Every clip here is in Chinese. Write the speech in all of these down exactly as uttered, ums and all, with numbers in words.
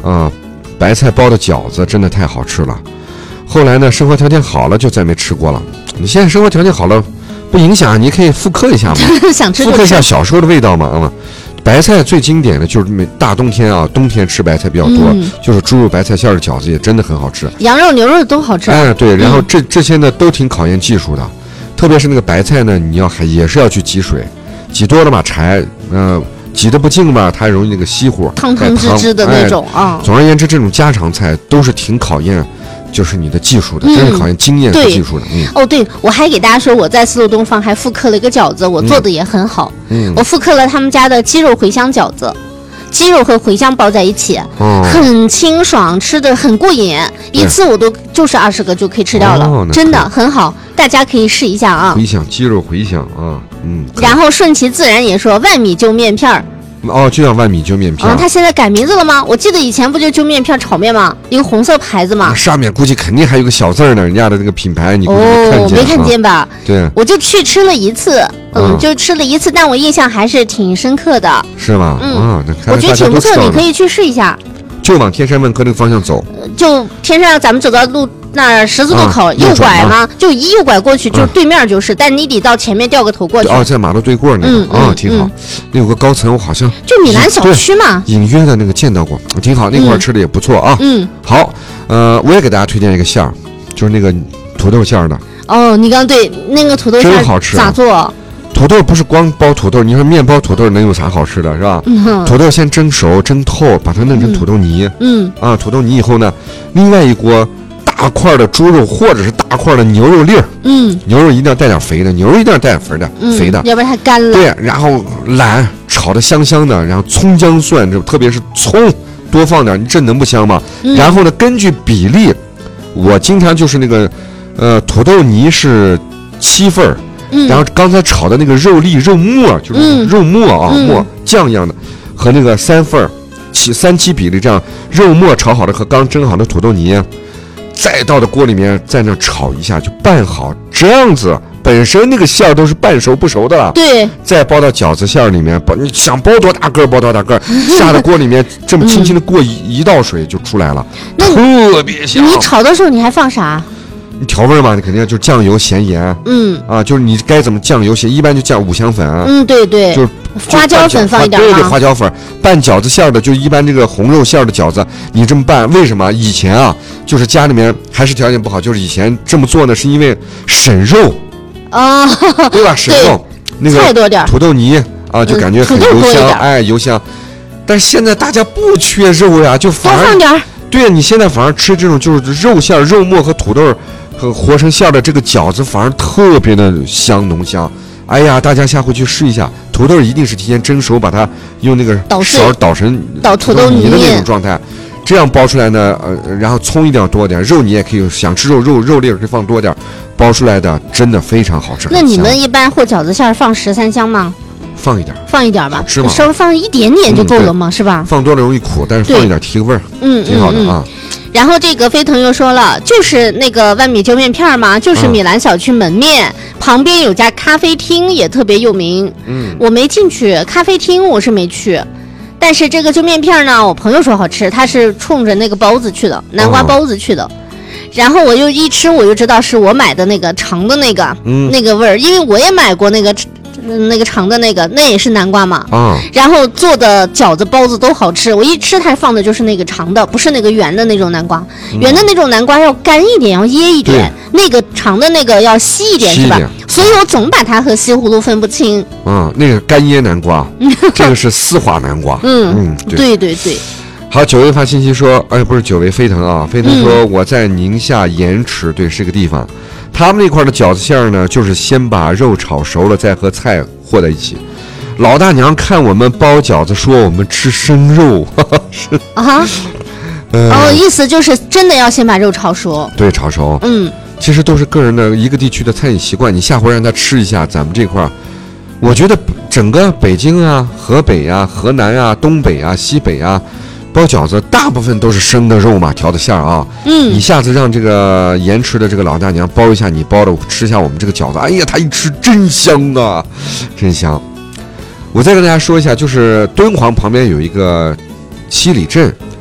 啊，白菜包的饺子真的太好吃了。后来呢，生活条件好了就再没吃过了。你现在生活条件好了，不影响，你可以复刻一下嘛， 想吃就吃复刻一下小时候的味道嘛啊。白菜最经典的就是每大冬天啊，冬天吃白菜比较多，嗯、就是猪肉白菜馅的饺子也真的很好吃， 羊肉牛肉都好吃。 哎，对，然后这、嗯、这些呢都挺考验技术的，特别是那个白菜呢，你要还也是要去挤水，挤多了嘛柴，呃。挤得不净吧，它容易那个稀乎， 汤汤汁汁的那种啊、 哎。总而言之，这种家常菜都是挺考验，就是你的技术的，嗯、真是考验经验和技术的。嗯。 哦，对，我还给大家说，我在丝路东方还复刻了一个饺子，我做的也很好。嗯。我复刻了他们家的鸡肉茴香饺子，鸡肉和茴香包在一起，哦、很清爽，吃的很过瘾。一次我都就是二十个就可以吃掉了，哦、真的很好，大家可以试一下啊。 茴香鸡肉茴香啊。嗯， 然后顺其自然也说万米揪面片儿， 哦，就叫万米揪面片。 嗯，他现在改名字了吗？我记得以前不就揪面片炒面吗？一个红色牌子嘛， 上面估计肯定还有个小字呢，人家的那个品牌你估计没看见、哦、没看见吧、啊？ 对， 我就去吃了一次，嗯，嗯就吃了一次，但我印象还是挺深刻的。 是吗？ 嗯， 啊，那看我觉得挺不错，你可以去试一下。 就往天山万科那个方向走， 就天山咱们走到路。那十字路口、啊、右拐吗？啊、就一右拐过去，就对面就是，啊、但你得到前面掉个头过去。 哦，在马路对过那个， 嗯、 哦， 嗯、 挺好。 嗯、 那有个高层，我好像就米兰小区嘛， 隐约的那个见到过，挺好。那块吃的也不错啊。 嗯， 好，呃，我也给大家推荐一个馅儿，就是那个土豆馅儿的。 哦，你刚对那个土豆馅真好吃、啊， 咋做？ 土豆不是光包土豆，你说面包土豆能有啥好吃的，是吧？ 嗯， 土豆先蒸熟蒸透，把它弄成土豆泥。 嗯， 啊，土豆泥以后呢，另外一锅。大块的猪肉或者是大块的牛肉粒儿， 嗯， 牛肉一定要带点肥的，牛肉一定要带点肥的， 嗯、 肥的， 要不然它干了。 对，然后懒炒的香香的，然后葱姜蒜，这特别是葱多放点，你这能不香吗？ 嗯、 然后呢，根据比例，我经常就是那个，呃，土豆泥是七份儿， 嗯， 然后刚才炒的那个肉粒肉末就是肉末啊、 嗯、 末酱一样的，和那个三份儿，七三七比例这样，肉末炒好的和刚蒸好的土豆泥。再到的锅里面，在那炒一下就拌好，这样子本身那个馅儿都是半熟不熟的了。 对， 再包到饺子馅儿里面，包你想包多大个包多大个，下到锅里面这么轻轻的过一、嗯、一道水就出来了，特别香。 你炒的时候你还放啥？ 你调味嘛，你肯定就是酱油、咸盐。 嗯啊，就是你该怎么酱油咸，一般就酱五香粉。 嗯，对对， 就是花椒粉放一点。 对对，花椒粉拌饺子馅儿的，就一般这个红肉馅儿的饺子，你这么拌，为什么？以前啊，就是家里面还是条件不好，就是以前这么做呢，是因为省肉啊， 对吧？省肉，那个菜多点， 土豆泥啊，就感觉很油香，哎，油香。但是现在大家不缺肉呀，就反而多放点。 对，你现在反而吃这种就是肉馅、肉末和土豆。和和成馅的这个饺子反而特别的香浓香，哎呀，大家下回去试一下，土豆一定是提前蒸熟，把它用那个勺捣成捣土豆泥的那种状态，这样包出来呢，呃，然后葱一定要多点，肉你也可以想吃肉肉肉粒可以放多点，包出来的真的非常好吃。 那你们一般和饺子馅放十三香吗？ 放一点， 放一点吧， 吃吗？ 稍微放一点点就够了嘛，嗯、是吧？ 放多了容易苦，但是放一点提个味儿， 嗯， 挺好的啊。 嗯然后这个飞腾又说了，就是那个万米揪面片嘛，就是米兰小区门面、嗯、旁边有家咖啡厅也特别有名。 嗯， 我没进去，咖啡厅我是没去，但是这个揪面片呢，我朋友说好吃，他是冲着那个包子去的，南瓜包子去的。哦、然后我就一吃，我就知道是我买的那个长的那个， 嗯， 那个味儿，因为我也买过那个。那个长的那个，那也是南瓜嘛。 啊。 然后做的饺子、包子都好吃。我一吃，它放的就是那个长的，不是那个圆的那种南瓜。嗯、圆的那种南瓜要干一点，要噎一点；那个长的那个要稀一点， 稀一点是吧？所以我总把它和西葫芦分不清。 啊，那个干椰南瓜，这个是丝滑南瓜。 嗯嗯，对对对。 好，久违发信息说，哎，不是久违飞腾啊，飞腾说、嗯、我在宁夏盐池，对，是个地方。他们那块的饺子馅呢，就是先把肉炒熟了，再和菜和在一起。老大娘看我们包饺子，说我们吃生肉。是啊，呃、哦，意思就是真的要先把肉炒熟。 对，炒熟。 嗯， 其实都是个人的一个地区的餐饮习惯。你下回让他吃一下咱们这块，我觉得整个北京啊、河北啊、河南啊、东北啊、西北啊。包饺子大部分都是生的肉嘛，调的馅儿啊。 嗯， 你下次让这个盐池的这个老大娘包一下你包的，吃一下我们这个饺子，哎呀，她一吃真香啊，真香。我再跟大家说一下，就是敦煌旁边有一个七里镇，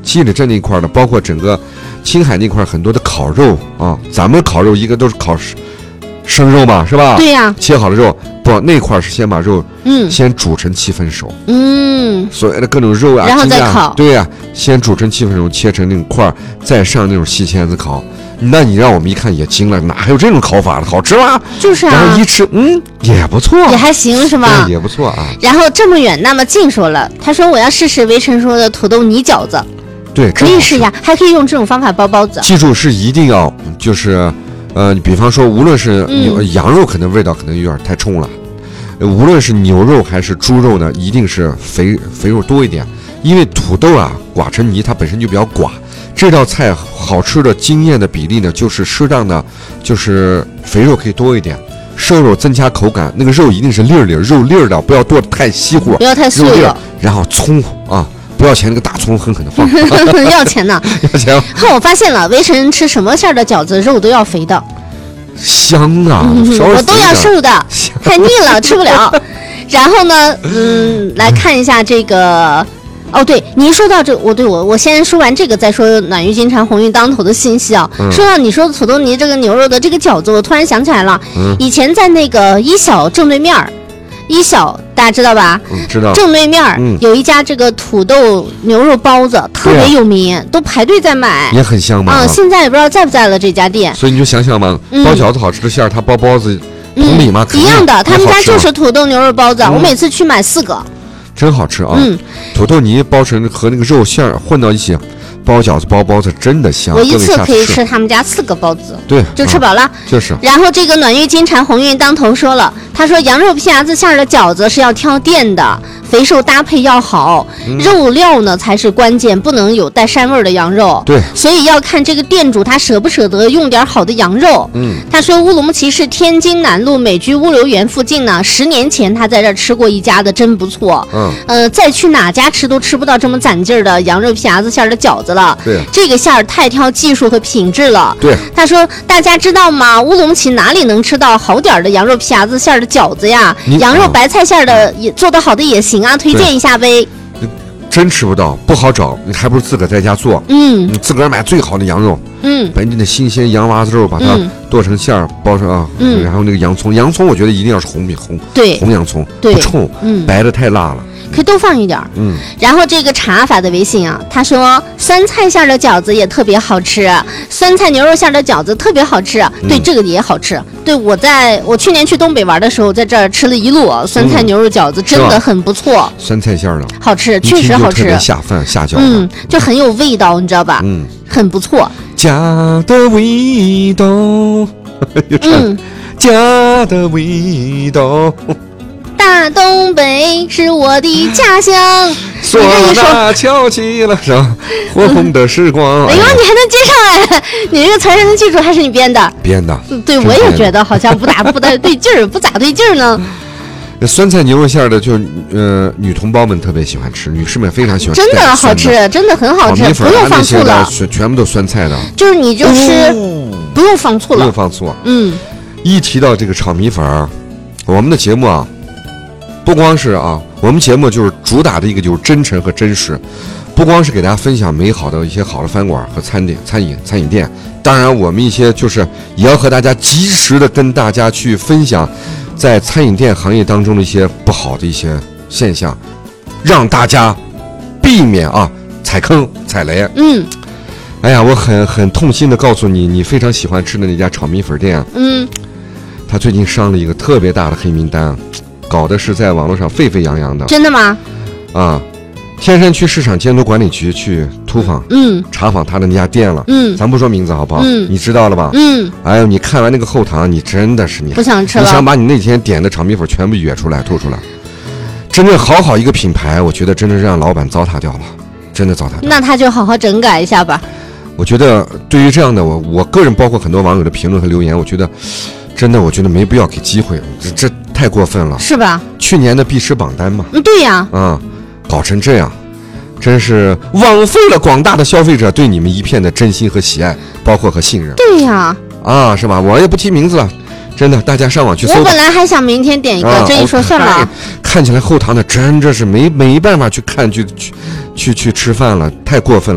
吉林镇那块的，包括整个青海那块很多的烤肉啊，咱们烤肉一个都是烤生肉嘛，是吧？ 对呀、啊， 切好的肉，不，那块是先把肉嗯先煮成七分熟， 嗯， 所谓的各种肉啊， 然后再啊烤， 对呀、啊，先煮成七分熟，切成那种块，再上那种细签子烤。那你让我们一看也惊了，哪还有这种烤法的？好吃吗？ 就是啊， 然后一吃，嗯，也不错， 也还行，是吧？ 也不错啊。 然后这么远那么近说了，他说我要试试围城说的土豆泥饺子， 对， 可以试一下，还可以用这种方法包包子。 记住是一定要就是，呃，比方说无论是牛、 嗯、 羊肉，可能味道可能有点太冲了，无论是牛肉还是猪肉呢，一定是肥肥肉多一点，因为土豆啊刮成泥它本身就比较寡。这道菜好吃的经验的比例呢，就是适当的，就是肥肉可以多一点，瘦肉增加口感。那个肉一定是粒儿粒儿，肉粒儿的，不要剁得太稀乎， 不要太碎了。 然后葱啊，不要钱那个大葱狠狠的放。 要钱呢？ 要钱。 后我发现了，围城吃什么馅儿的饺子，肉都要肥的。 香啊！ 嗯、我都要瘦的，太腻了，吃不了。然后呢，嗯，来看一下这个。哦，对，您说到这，我对我我先说完这个，再说暖玉金蝉鸿运当头的信息啊。嗯、说到你说的土豆泥这个牛肉的这个饺子，我突然想起来了，嗯、以前在那个一小正对面儿，一小大家知道吧？ 嗯，知道。 正对面儿、嗯、有一家这个土豆牛肉包子，特别有名，啊、都排队在买， 也很香嘛。 啊、嗯，现在也不知道在不在了这家店。 所以你就想想嘛，包饺子好吃的馅儿，它包包子同理嘛， 嗯、一样的，他们家就是土豆牛肉包子，嗯、我每次去买四个。 真好吃啊！ 嗯， 土豆泥包成和那个肉馅混到一起，包饺子包包子真的香。 我一次可以吃他们家四个包子， 对， 就吃饱了。 啊、就是。 然后这个暖玉金蝉鸿运当头说了，他说羊肉皮牙子馅的饺子是要挑店的，肥瘦搭配要好，嗯、肉料呢才是关键，不能有带膻味的羊肉。 对， 所以要看这个店主他舍不舍得用点好的羊肉。 嗯， 他说乌鲁木齐市天津南路美居物流园附近呢，十年前他在这儿吃过一家的，真不错。 嗯， 呃，再去哪家吃都吃不到这么攒劲儿的羊肉皮牙子馅的饺子了。 对， 这个馅儿太挑技术和品质了。 对， 他说大家知道吗？乌鲁木齐哪里能吃到好点儿的羊肉皮牙子馅的饺子呀？羊肉白菜馅的也做得好的也行啊，推荐一下呗。 真吃不到，不好找，你还不如自个儿在家做。 嗯， 你自个儿买最好的羊肉， 嗯， 本地的新鲜羊娃子肉，把它剁成馅儿，包上啊， 嗯， 然后那个洋葱，洋葱我觉得一定要是红米红， 对， 红洋葱， 对， 不冲， 嗯， 白的太辣了。 可以多放一点儿， 嗯。 然后这个茶发的微信啊，他说酸菜馅的饺子也特别好吃，酸菜牛肉馅的饺子特别好吃， 嗯、 对，这个也好吃。对，我在我去年去东北玩的时候，在这儿吃了一路酸菜牛肉饺子，嗯、真的很不错。 酸菜馅的好吃，确实好吃， 特别下饭下饺子， 嗯，就很有味道，你知道吧？ 嗯， 很不错。 家的味道，嗯，家的味道。 大东北是我的家乡。 唢呐敲起了上火红的时光。 哎呦，你还能接上来？你这个词还能记住，还是你编的？ 编的。 对，我也觉得好像不大不大对劲儿，不咋对劲儿呢。 酸菜牛肉馅的，就呃女同胞们特别喜欢吃，女士们非常喜欢吃。 真的好吃，真的很好吃，不用放醋了， 全部都酸菜的。 就是你就吃，不用放醋了， 不用放醋。 嗯。 一提到这个炒米粉儿，我们的节目啊。不光是啊，我们节目就是主打的一个就是真诚和真实，不光是给大家分享美好的一些好的饭馆和餐点、餐饮、餐饮店，当然我们一些就是也要和大家及时的跟大家去分享，在餐饮店行业当中的一些不好的一些现象，让大家避免啊踩坑踩雷。 嗯， 哎呀，我很很痛心的告诉你，你非常喜欢吃的那家炒米粉店， 嗯， 他最近上了一个特别大的黑名单。搞的是在网络上沸沸扬扬的。 真的吗？ 啊，天山区市场监督管理局去突访， 嗯， 查访他的那家店了， 嗯， 咱不说名字好不好？ 嗯， 你知道了吧？ 嗯， 哎呦，你看完那个后堂，你真的是你不想吃了， 你想把你那天点的炒米粉全部哕出来、吐出来。真正好好一个品牌，我觉得真的让老板糟蹋掉了，真的糟蹋掉了。 那他就好好整改一下吧。 我觉得对于这样的我，我个人包括很多网友的评论和留言，我觉得真的，我觉得没必要给机会，这这。太过分了， 是吧？ 去年的必吃榜单嘛， 嗯，对呀， 啊，搞成这样，真是枉费了广大的消费者对你们一片的真心和喜爱，包括和信任。 对呀， 啊，是吧？我也不提名字了，真的，大家上网去搜。 我本来还想明天点一个，啊、这一说算了。 看起来后堂的真的是没没办法去看去去去去吃饭了，太过分了。